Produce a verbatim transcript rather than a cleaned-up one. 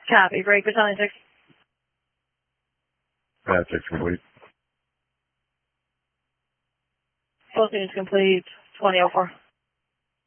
Copy. Break battalion six. Pat six complete. Both units complete. twenty oh four.